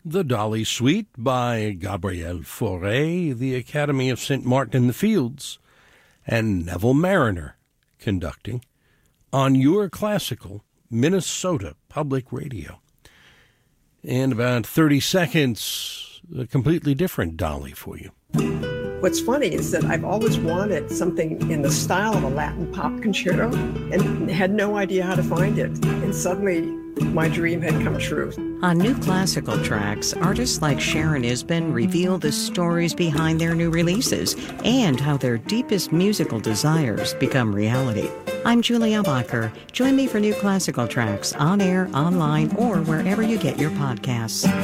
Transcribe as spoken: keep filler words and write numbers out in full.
The Dolly Suite by Gabriel Fauré, the Academy of Saint Martin in the Fields, and Neville Mariner conducting on your classical Minnesota Public Radio. In about thirty seconds, a completely different Dolly for you. What's funny is that I've always wanted something in the style of a Latin pop concerto and had no idea how to find it. And suddenly, my dream had come true. On New Classical Tracks, artists like Sharon Isbin reveal the stories behind their new releases and how their deepest musical desires become reality. I'm Julie Ebacher. Join me for New Classical Tracks on air, online, or wherever you get your podcasts.